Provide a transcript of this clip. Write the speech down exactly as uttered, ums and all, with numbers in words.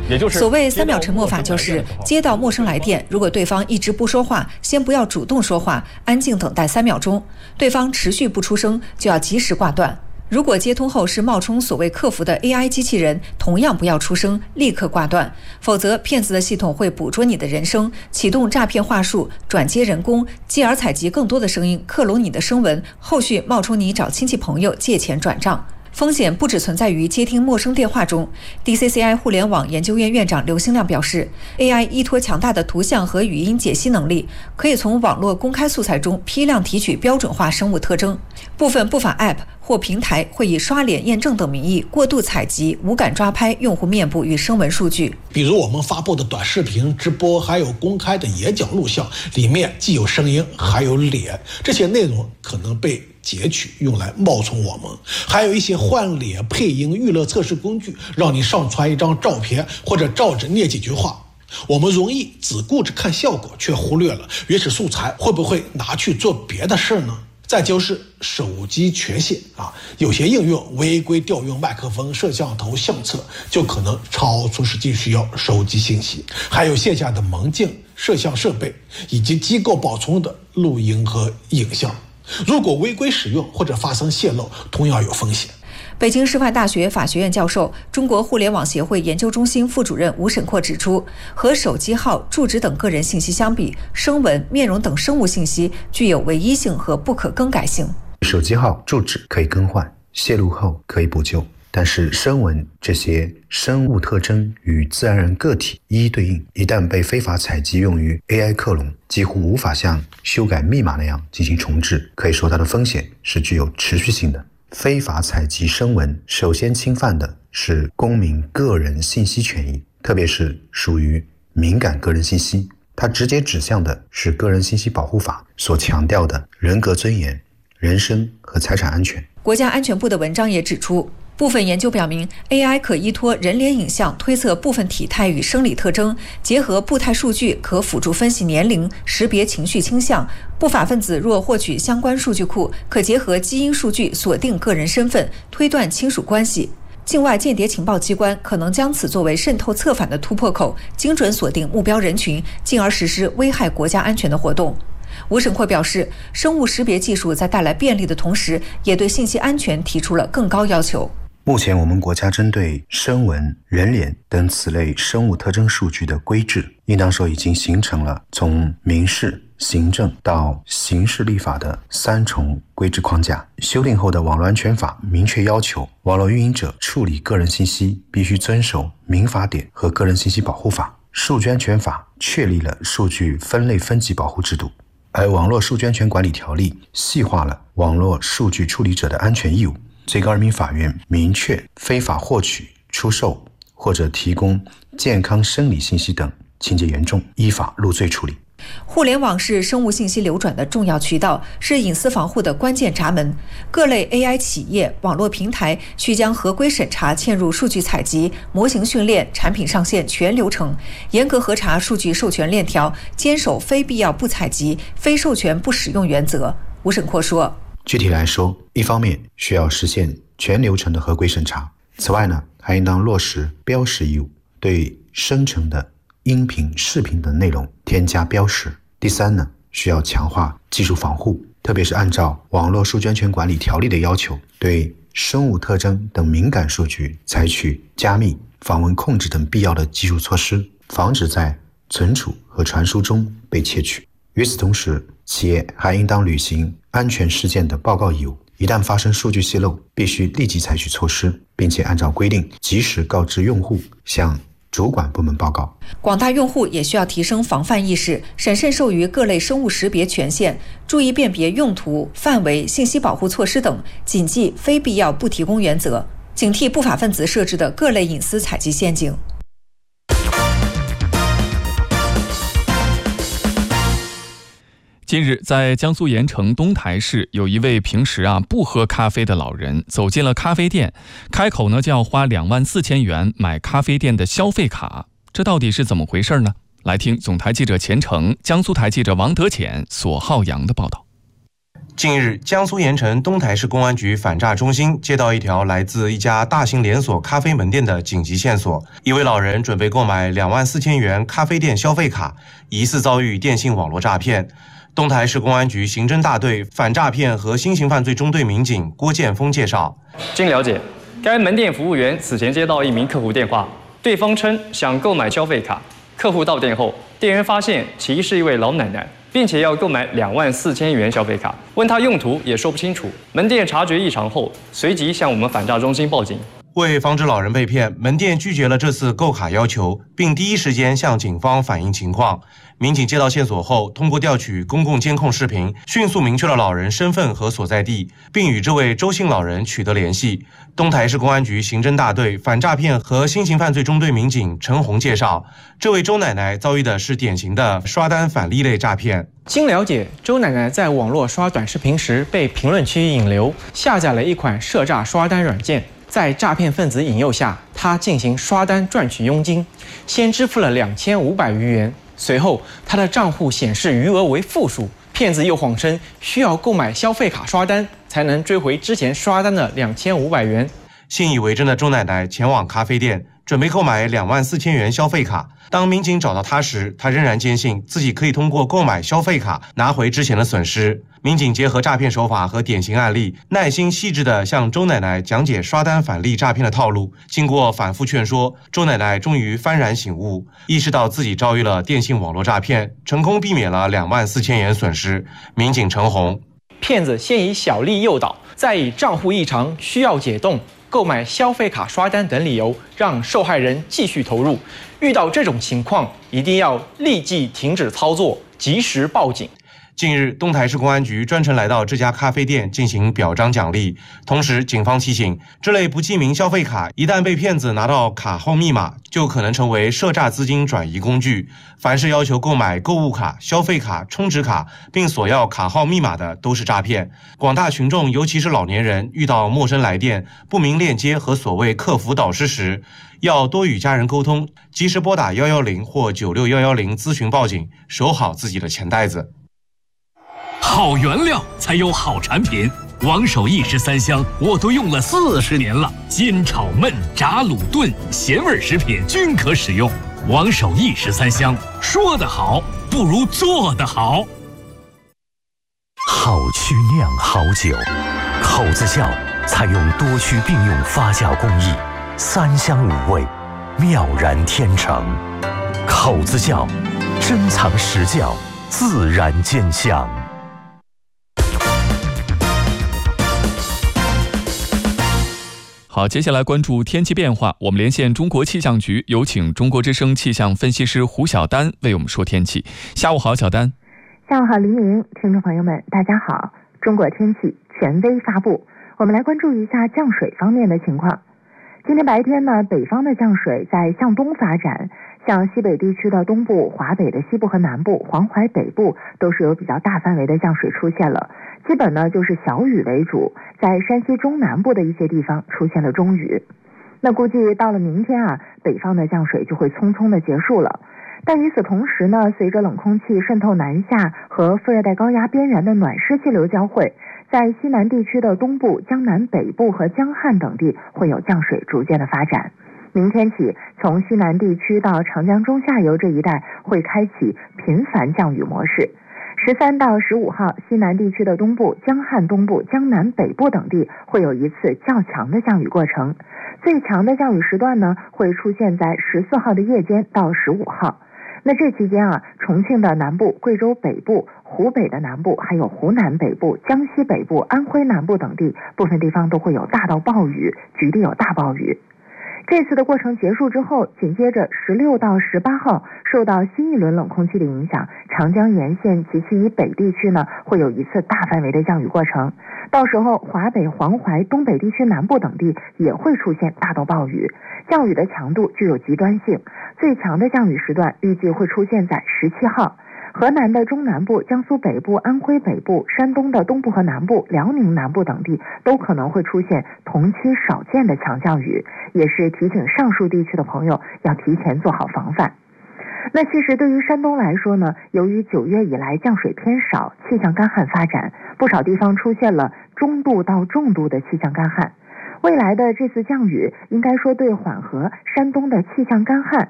也就是所谓三秒沉默法，就是接到陌生来电，如果对方一直不说话，先不要主动说话，安静等待三秒钟，对方持续不出声，就要及时挂断。如果接通后是冒充所谓客服的 A I 机器人，同样不要出声，立刻挂断，否则骗子的系统会捕捉你的人声，启动诈骗话术，转接人工，继而采集更多的声音，克隆你的声纹，后续冒充你找亲戚朋友借钱转账。风险不只存在于接听陌生电话中。 D C C I 互联网研究院院长刘兴亮表示， A I 依托强大的图像和语音解析能力，可以从网络公开素材中批量提取标准化生物特征。部分不法 App 或平台会以刷脸验证等名义过度采集、无感抓拍用户面部与声纹数据。 比如我们发布的短视频、直播，还有公开的演讲录像，里面既有声音还有脸，这些内容可能被截取用来冒充我们。还有一些换脸配音娱乐测试工具，让你上传一张照片或者照着念几句话。我们容易只顾着看效果，却忽略了原始素材会不会拿去做别的事呢？再就是手机权限啊，有些应用违规调用麦克风、摄像头、相册，就可能超出实际需要手机信息。还有线下的门禁、摄像设备以及机构保存的录音和影像，如果违规使用或者发生泄露，同样有风险。 北京师范大学法学院教授、中国互联网协会研究中心副主任吴沈阔指出，和手机号、住址等个人信息相比，声纹、面容等生物信息具有唯一性和不可更改性。 手机号、住址可以更换，泄露后可以补救，但是声纹这些生物特征与自然人个体一一对应，一旦被非法采集用于 A I 克隆，几乎无法像修改密码那样进行重置，可以说它的风险是具有持续性的。非法采集声纹首先侵犯的是公民个人信息权益，特别是属于敏感个人信息，它直接指向的是个人信息保护法所强调的人格尊严、人身和财产安全。 国家安全部的文章也指出，部分研究表明 A I 可依托人脸影像推测部分体态与生理特征，结合步态数据可辅助分析年龄、识别情绪倾向。不法分子若获取相关数据库，可结合基因数据锁定个人身份，推断亲属关系。境外间谍情报机关可能将此作为渗透策反的突破口，精准锁定目标人群，进而实施危害国家安全的活动。吴沈阔表示，生物识别技术在带来便利的同时，也对信息安全提出了更高要求。 目前我们国家针对声纹、人脸等此类生物特征数据的规制，应当说已经形成了从民事、行政到刑事立法的三重规制框架。修订后的网络安全法明确要求，网络运营者处理个人信息必须遵守民法典和个人信息保护法。数据安全法确立了数据分类分级保护制度，而网络数据安全管理条例细化了网络数据处理者的安全义务。最高人民法院明确，非法获取、出售或者提供健康生理信息等情节严重，依法入罪处理。 互联网是生物信息流转的重要渠道，是隐私防护的关键闸门。各类 A I 企业、网络平台需将合规审查嵌入数据采集、模型训练、产品上线全流程，严格核查数据授权链条，坚守非必要不采集、非授权不使用原则。吴沈阔说， 具体来说，一方面需要实现全流程的合规审查，此外呢，还应当落实标识义务，对生成的音频、视频等内容添加标识。第三呢，需要强化技术防护，特别是按照网络数据安全管理条例的要求，对生物特征等敏感数据采取加密、访问控制等必要的技术措施，防止在存储和传输中被窃取。与此同时，企业还应当履行安全事件的报告义务，一旦发生数据泄露，必须立即采取措施，并且按照规定及时告知用户，向主管部门报告。 广大用户也需要提升防范意识，审慎授予各类生物识别权限，注意辨别用途、范围、信息保护措施等，谨记非必要不提供原则，警惕不法分子设置的各类隐私采集陷阱。 近日，在江苏盐城东台市，有一位平时啊不喝咖啡的老人走进了咖啡店，开口呢就要花两万四千元买咖啡店的消费卡，这到底是怎么回事呢？来听总台记者钱成、江苏台记者王德潜、索浩洋的报道。 近日，江苏盐城东台市公安局反诈中心接到一条来自一家大型连锁咖啡门店的紧急线索，一位老人准备购买两万四千元咖啡店消费卡，疑似遭遇电信网络诈骗。东台市公安局刑侦大队反诈骗和新型犯罪中队民警郭建峰介绍， 经了解，该门店服务员此前接到一名客户电话，对方称想购买消费卡，客户到店后，店员发现其是一位老奶奶，并且要购买两万四千元消费卡，问他用途也说不清楚。门店察觉异常后，随即向我们反诈中心报警。 为防止老人被骗，门店拒绝了这次购卡要求，并第一时间向警方反映情况。民警接到线索后，通过调取公共监控视频，迅速明确了老人身份和所在地，并与这位周姓老人取得联系。东台市公安局刑侦大队反诈骗和新型犯罪中队民警陈红介绍，这位周奶奶遭遇的是典型的刷单返利类诈骗。 经了解，周奶奶在网络刷短视频时被评论区引流，下载了一款涉诈刷单软件。在诈骗分子引诱下，他进行刷单赚取佣金，先支付了两千五百余元，随后他的账户显示余额为负数，骗子又谎称需要购买消费卡刷单，才能追回之前刷单的两千五百元。 信以为真的周奶奶前往咖啡店，准备购买两万四千元消费卡。当民警找到她时，她仍然坚信自己可以通过购买消费卡拿回之前的损失。民警结合诈骗手法和典型案例，耐心细致地向周奶奶讲解刷单返利诈骗的套路。经过反复劝说，周奶奶终于幡然醒悟，意识到自己遭遇了电信网络诈骗，成功避免了两万四千元损失。民警陈红， 骗子先以小利诱导，再以账户异常需要解冻、购买消费卡刷单等理由，让受害人继续投入。遇到这种情况，一定要立即停止操作，及时报警。 近日，东台市公安局专程来到这家咖啡店进行表彰奖励。同时，警方提醒，这类不记名消费卡一旦被骗子拿到卡号密码，就可能成为涉诈资金转移工具。凡是要求购买购物卡、消费卡、充值卡，并索要卡号密码的，都是诈骗。广大群众，尤其是老年人，遇到陌生来电、不明链接和所谓客服导师时，要多与家人沟通，及时拨打一一零或九六一一零咨询报警，守好自己的钱袋子。 好原料才有好产品，王守义十三香我都用了四十年了，煎炒焖炸卤炖咸味食品均可使用。王守义十三香，说得好不如做得好。 好曲酿好酒，口子窖采用多曲并用发酵工艺，三香五味，妙然天成。口子窖，珍藏实窖，自然兼香。 好，接下来关注天气变化。我们连线中国气象局，有请中国之声气象分析师胡晓丹为我们说天气。下午好，小丹。 下午好，黎明，听众朋友们，大家好。中国天气权威发布，我们来关注一下降水方面的情况。今天白天呢，北方的降水在向东发展，像西北地区的东部、华北的西部和南部、黄淮北部都是有比较大范围的降水出现了，基本呢就是小雨为主，在山西中南部的一些地方出现了中雨。那估计到了明天啊，北方的降水就会匆匆的结束了。但与此同时呢，随着冷空气渗透南下和副热带高压边缘的暖湿气流交汇，在西南地区的东部、江南北部和江汉等地会有降水逐渐的发展。明天起，从西南地区到长江中下游这一带会开启频繁降雨模式。十三到十五号，西南地区的东部、江汉东部、江南北部等地会有一次较强的降雨过程。最强的降雨时段呢，会出现在十四号的夜间到十五号。那这期间啊，重庆的南部、贵州北部、湖北的南部，还有湖南北部、江西北部、安徽南部等地，部分地方都会有大到暴雨，局地有大暴雨。这次的过程结束之后，紧接着十六到十八号，受到新一轮冷空气的影响，长江沿线及其以北地区呢，会有一次大范围的降雨过程。到时候，华北、黄淮、东北地区南部等地也会出现大到暴雨，降雨的强度具有极端性。最强的降雨时段预计会出现在十七号。河南的中南部、江苏北部、安徽北部、山东的东部和南部、辽宁南部等地都可能会出现同期少见的强降雨，也是提醒上述地区的朋友要提前做好防范。 那其实对于山东来说呢，由于九月以来降水偏少，气象干旱发展，不少地方出现了中度到重度的气象干旱。未来的这次降雨，应该说对缓和山东的气象干旱